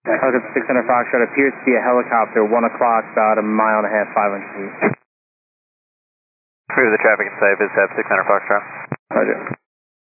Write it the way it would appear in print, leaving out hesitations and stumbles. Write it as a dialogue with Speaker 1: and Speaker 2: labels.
Speaker 1: Helicopter 600 Foxtrot appears to be a helicopter, 1 o'clock, about 1.5 miles, 500 feet.
Speaker 2: Approve the traffic inside, Viz 600 Foxtrot.
Speaker 1: Roger.